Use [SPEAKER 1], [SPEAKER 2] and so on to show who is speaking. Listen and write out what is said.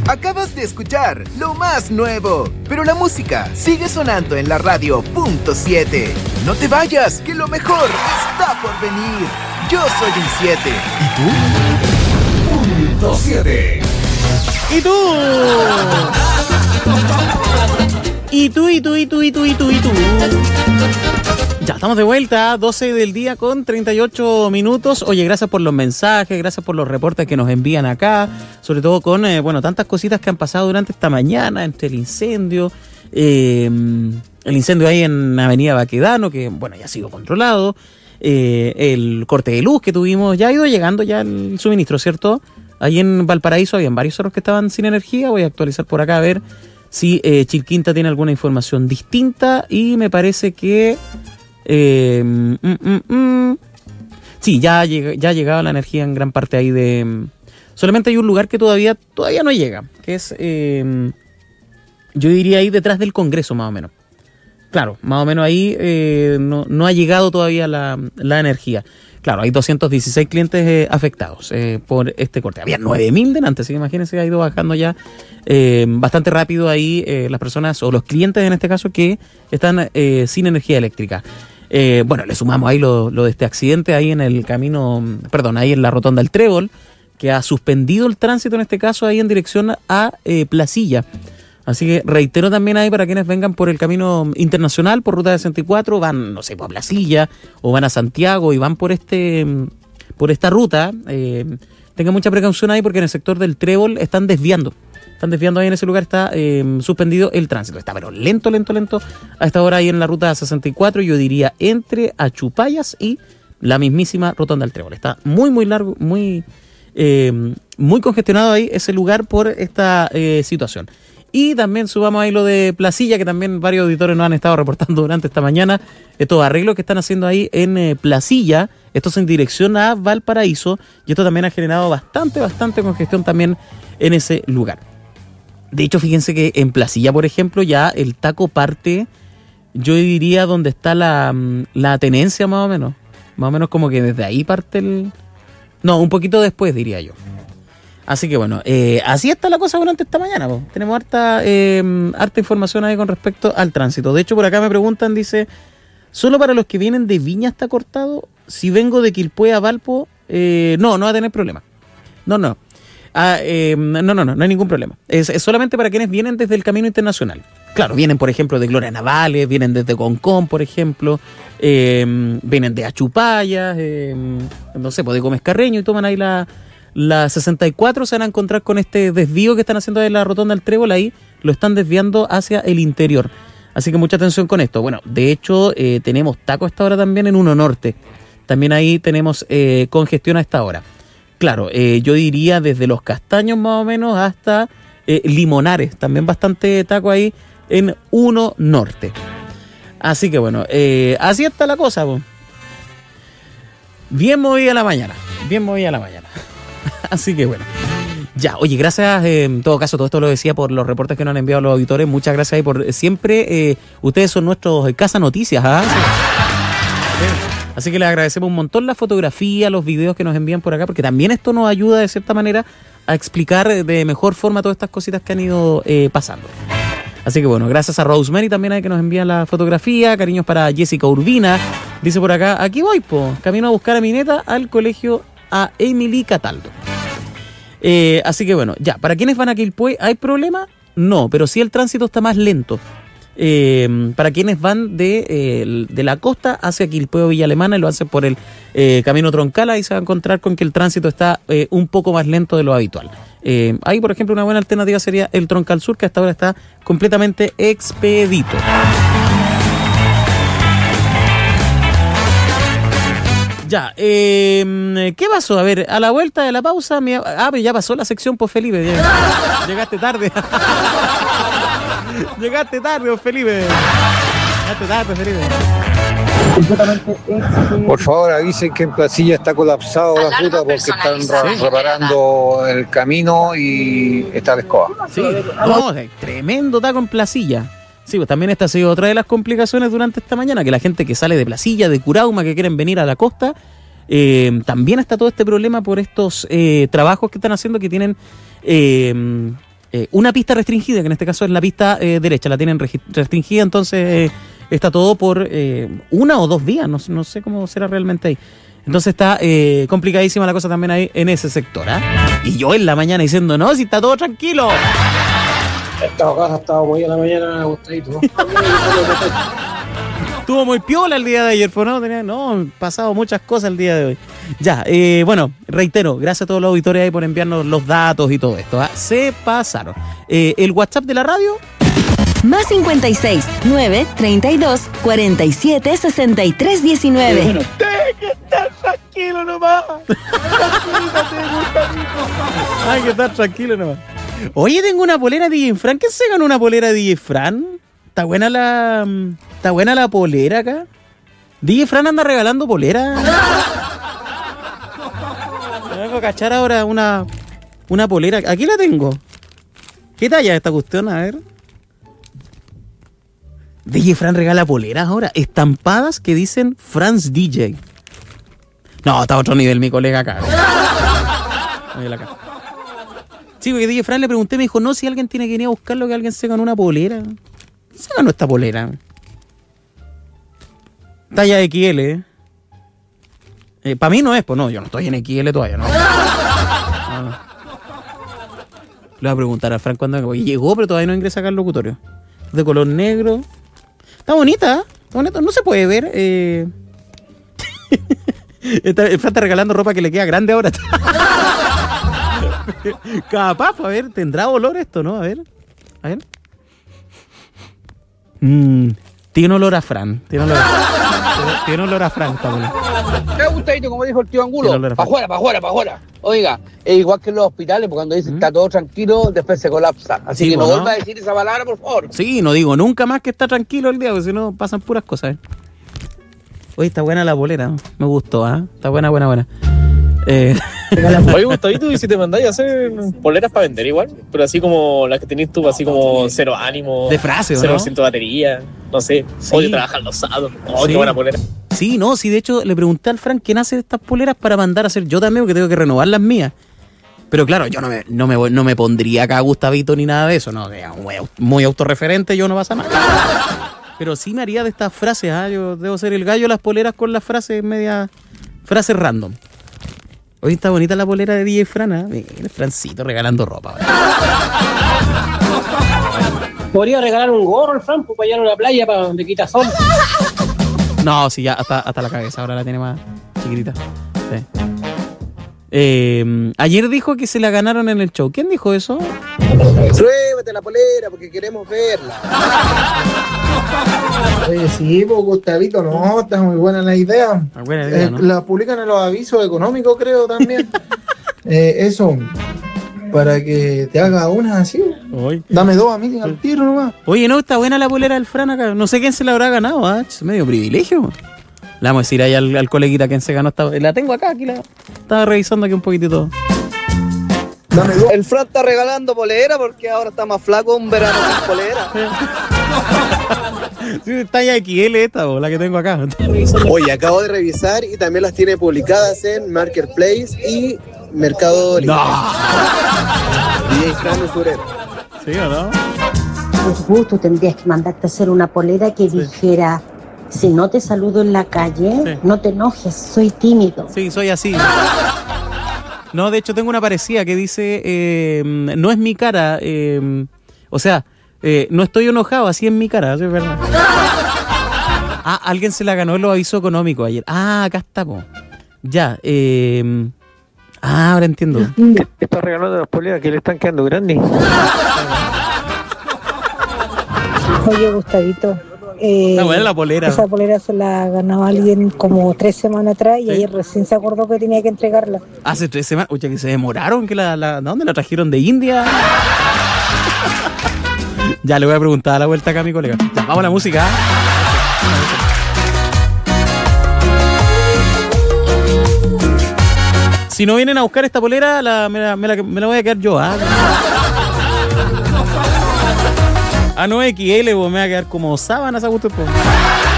[SPEAKER 1] Acabas de escuchar lo más nuevo, pero la música sigue sonando en la radio .7. No te vayas, que lo mejor está por venir. Yo soy un 7. ¿Y tú?
[SPEAKER 2] .7.
[SPEAKER 3] ¿Y tú? ¿Y tú? Ya estamos de vuelta, 12 del día con 38 minutos. Oye, gracias por los mensajes, gracias por los reportes que nos envían acá, sobre todo con, tantas cositas que han pasado durante esta mañana, entre el incendio ahí en Avenida Baquedano, que, ya ha sido controlado, el corte de luz que tuvimos, ya ha ido llegando ya el suministro, ¿cierto? Ahí en Valparaíso habían varios cerros que estaban sin energía, voy a actualizar por acá a ver si Chilquinta tiene alguna información distinta, y me parece que... Sí, ya ha llegado la energía en gran parte ahí de... Solamente hay un lugar que todavía no llega, que es, yo diría ahí detrás del Congreso, más o menos. Claro, más o menos ahí no ha llegado todavía la energía. Claro, hay 216 clientes afectados por este corte. Había 9.000 delante, así que imagínense, ha ido bajando ya bastante rápido ahí las personas, o los clientes en este caso, que están sin energía eléctrica. Le sumamos ahí lo de este accidente ahí en el camino, ahí en la rotonda del Trébol, que ha suspendido el tránsito en este caso ahí en dirección a Placilla. Así que reitero también ahí para quienes vengan por el camino internacional, por ruta 64, van, no sé, por Placilla o van a Santiago y van por esta ruta, tengan mucha precaución ahí porque en el sector del Trébol están desviando ahí en ese lugar, está suspendido el tránsito. Está pero lento a esta hora ahí en la ruta 64, yo diría entre Achupayas y la mismísima rotonda del Trébol. Está muy largo, muy congestionado ahí ese lugar por esta situación. Y también subamos ahí lo de Placilla, que también varios auditores nos han estado reportando durante esta mañana, estos arreglos que están haciendo ahí en Placilla, estos en dirección a Valparaíso, y esto también ha generado bastante congestión también en ese lugar. De hecho, fíjense que en Placilla, por ejemplo, ya el taco parte, yo diría donde está la tenencia más o menos como que desde ahí parte un poquito después diría yo. Así que así está la cosa durante esta mañana, po. Tenemos harta información ahí con respecto al tránsito. De hecho, por acá me preguntan, dice, ¿solo para los que vienen de Viña está cortado? Si vengo de Quilpué a Valpo, no va a tener problema. No hay ningún problema. Es solamente para quienes vienen desde el camino internacional. Claro, vienen, por ejemplo, de Gloria Navales, vienen desde Concón, por ejemplo, vienen de Achupaya, no sé, de Gómez Carreño, y toman ahí la 64, se van a encontrar con este desvío que están haciendo de la rotonda del Trébol, ahí lo están desviando hacia el interior. Así que mucha atención con esto. De hecho, tenemos taco a esta hora también en 1 Norte. También ahí tenemos congestión a esta hora. Claro, yo diría desde Los Castaños más o menos hasta Limonares. También bastante taco ahí en 1 Norte. Así que así está la cosa, po. Bien movida la mañana. Así que ya, oye, gracias, en todo caso, todo esto lo decía por los reportes que nos han enviado los auditores, muchas gracias ahí por siempre, ustedes son nuestros Casa Noticias, ¿ah? Sí. Así que les agradecemos un montón la fotografía, los videos que nos envían por acá, porque también esto nos ayuda de cierta manera a explicar de mejor forma todas estas cositas que han ido pasando. Así que gracias a Rosemary también hay que nos envía la fotografía, cariños para Jessica Urbina, dice por acá, aquí voy, camino a buscar a mi neta al colegio a Emily Cataldo. Así que ya, para quienes van a Quilpué, ¿hay problema? No, pero sí el tránsito está más lento. Para quienes van de la costa hacia Quilpué o Villa Alemana y lo hacen por el camino troncal, ahí se va a encontrar con que el tránsito está un poco más lento de lo habitual. Ahí, por ejemplo, una buena alternativa sería el troncal sur, que hasta ahora está completamente expedito. Ya, ¿qué pasó? A ver, a la vuelta de la pausa, pero ya pasó la sección, pues, Felipe. Llegaste tarde. Llegaste tarde, Felipe.
[SPEAKER 4] Por favor, avisen que en Placilla está colapsado la ruta porque están reparando el camino y está la escoba.
[SPEAKER 3] Sí, tremendo taco en Placilla. Sí, pues también esta ha sido otra de las complicaciones durante esta mañana, que la gente que sale de Placilla, de Curauma, que quieren venir a la costa, también está todo este problema por estos trabajos que están haciendo, que tienen una pista restringida, que en este caso es la pista derecha, la tienen restringida, entonces está todo por 1 o 2 vías, no sé cómo será realmente ahí. Entonces está complicadísima la cosa también ahí en ese sector, ¿ah? Y yo en la mañana diciendo, no, si está todo tranquilo.
[SPEAKER 2] Esta casa estaba muy en la mañana, Gustavito.
[SPEAKER 3] Estuvo muy piola el día de ayer, ¿no? Han pasado muchas cosas el día de hoy. Ya, bueno, reitero, gracias a todos los auditores ahí por enviarnos los datos y todo esto, ¿ah? Se pasaron. El WhatsApp de la radio.
[SPEAKER 5] Más 56 9 32 47 63 19.
[SPEAKER 3] Bueno, que estar tranquilo nomás. Hay que estar tranquilo nomás. Oye, tengo una polera de DJ Fran. ¿Qué se ganó una polera de DJ Fran? Está buena la polera acá. DJ Fran anda regalando polera. Me vengo a cachar ahora una polera. Aquí la tengo. ¿Qué talla es esta cuestión? A ver. DJ Fran regala poleras ahora, estampadas que dicen Franz DJ. No, está a otro nivel mi colega acá. Sí, porque DJ Fran le pregunté, me dijo, no, si alguien tiene que ir a buscarlo, que alguien se ganó una polera. ¿Quién se ganó esta polera? Talla XL, para mí no es, pues no, yo no estoy en XL todavía, ¿no? No. Le voy a preguntar a Fran cuándo llegó, pero todavía no ingresa acá al locutorio. Es de color negro. Está bonita, no se puede ver. El Fran está regalando ropa que le queda grande ahora. Capaz, a ver, ¿tendrá olor esto, no? A ver. Tiene olor a Fran. Tiene olor a Fran, está bueno.
[SPEAKER 6] Me gusta, como dijo el tío Angulo, para afuera. Oiga, es igual que en los hospitales, porque cuando dicen está todo tranquilo, después se colapsa. Así sí, que no vuelva a decir esa palabra, por favor.
[SPEAKER 3] Sí, no digo nunca más que está tranquilo el día, porque si no pasan puras cosas. Oye, está buena la bolera, me gustó, ¿ah? Está buena.
[SPEAKER 7] Oye, Gustavito, ¿y si te mandáis a hacer poleras para vender igual? Pero así como las que tenés tú, así como cero ánimo,
[SPEAKER 3] de frase,
[SPEAKER 7] 0% de batería, no sé, sí. Oye, trabajar los sábados. Oh, sí. Qué buena polera.
[SPEAKER 3] Sí, no, sí, de hecho le pregunté al Frank quién hace estas poleras para mandar a hacer yo también, porque tengo que renovar las mías. Pero claro, yo no me pondría acá a Gustavito ni nada de eso, no, muy autorreferente, yo no pasa nada. Pero sí me haría de estas frases, yo debo ser el gallo de las poleras con las frases frases random. Hoy está bonita la polera de DJ Fran, Mira, Francito regalando ropa.
[SPEAKER 2] Podría regalar un gorro al Fran para allá a la playa para donde quita sol.
[SPEAKER 3] No, sí, ya hasta la cabeza, ahora la tiene más chiquitita. Sí. Ayer dijo que se la ganaron en el show. ¿Quién dijo eso?
[SPEAKER 6] Suévete la polera porque queremos verla.
[SPEAKER 8] Oye, sí, pues Gustavito, no, está muy buena la idea.
[SPEAKER 3] Buena idea, ¿no?
[SPEAKER 8] La publican en los avisos económicos, creo, también. Eso, para que te haga una así. Oye. Dame 2 a mí al tiro nomás.
[SPEAKER 3] Oye, no, está buena la polera del Fran acá. No sé quién se la habrá ganado, es medio privilegio. Le vamos a decir ahí al coleguita quién se ganó esta. La tengo acá, aquí la estaba revisando aquí un poquitito.
[SPEAKER 6] Dame 2. El Fran está regalando polera porque ahora está más flaco un verano sin polera.
[SPEAKER 3] Sí, talla XL esta, la que tengo acá.
[SPEAKER 6] Oye, acabo de revisar y también las tiene publicadas en Marketplace y Mercado Libre.
[SPEAKER 3] ¡No!
[SPEAKER 6] DJ Fran Usurero.
[SPEAKER 3] ¿Sí o no?
[SPEAKER 9] Pues tú tendrías que mandarte a hacer una polera que dijera: si no te saludo en la calle, no te enojes, soy tímido.
[SPEAKER 3] Sí, soy así. No, de hecho tengo una parecida que dice, no es mi cara, o sea, no estoy enojado, así es mi cara, es verdad. Alguien se la ganó en los avisos económicos ayer. Acá está, po. Ya, ahora entiendo.
[SPEAKER 10] Está regalando las poleras que le están quedando grandes.
[SPEAKER 9] Oye, Gustavito.
[SPEAKER 3] Está buena la polera.
[SPEAKER 9] Esa polera se la ganaba alguien como 3 semanas atrás y ayer recién se acordó que tenía que entregarla.
[SPEAKER 3] Hace 3 semanas. Oye, que se demoraron, que ¿de dónde la trajeron? ¿De India? Ya le voy a preguntar a la vuelta acá a mi colega. Ya, vamos a la música. Si no vienen a buscar esta polera, me la voy a quedar yo. No XL, me va a quedar como sábanas a gusto.